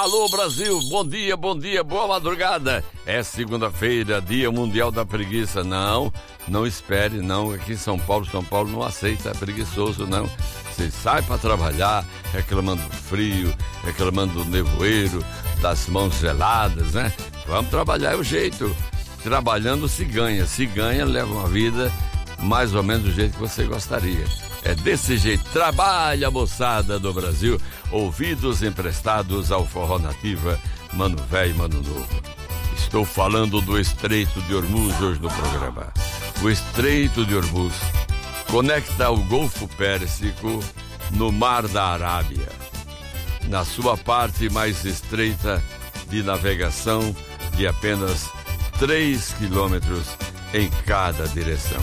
Alô Brasil, bom dia, boa madrugada. É segunda-feira, Dia Mundial da Preguiça. Não espere, não. Aqui em São Paulo não aceita preguiçoso, não. Você sai para trabalhar reclamando do frio, reclamando do nevoeiro, das mãos geladas, né? Vamos trabalhar, é o jeito. Trabalhando se ganha, leva uma vida mais ou menos do jeito que você gostaria. É desse jeito. Trabalha, moçada do Brasil. Ouvidos emprestados ao Forró Nativa, Mano Velho, Mano Novo. Estou falando do Estreito de Hormuz hoje no programa. O Estreito de Hormuz conecta o Golfo Pérsico no Mar da Arábia. Na sua parte mais estreita de navegação de apenas 3 quilômetros em cada direção.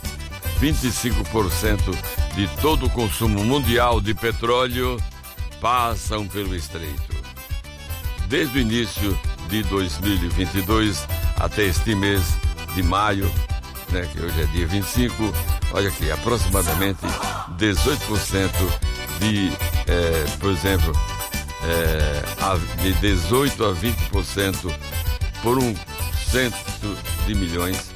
25% de todo o consumo mundial de petróleo passam pelo estreito. Desde o início de 2022 até este mês de maio, né, que hoje é dia 25, olha aqui, aproximadamente 18% por exemplo, de 18 a 20% por um cento de milhões,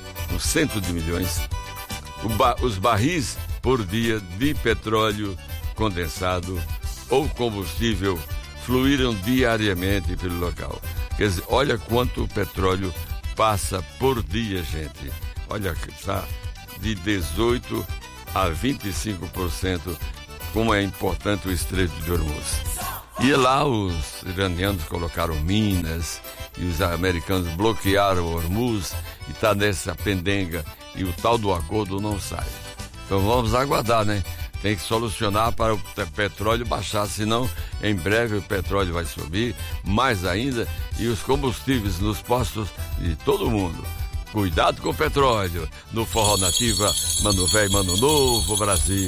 os barris por dia de petróleo condensado ou combustível fluíram diariamente pelo local. Quer dizer, olha quanto petróleo passa por dia, gente. Olha, tá de 18 a 25%, como é importante o Estreito de Hormuz. E lá os iranianos colocaram minas e os americanos bloquearam o Hormuz e está nessa pendenga e o tal do acordo não sai. Então vamos aguardar, né? Tem que solucionar para o petróleo baixar, senão em breve o petróleo vai subir mais ainda e os combustíveis nos postos de todo mundo. Cuidado com o petróleo. No Forró Nativa, Mano Velho, Mano Novo, Brasil.